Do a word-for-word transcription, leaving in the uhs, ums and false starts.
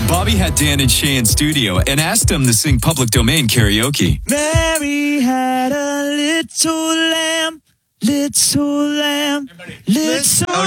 Bobby had Dan and Shay in studio and asked them to sing Public Domain karaoke. Mary had a little lamb, little lamb, little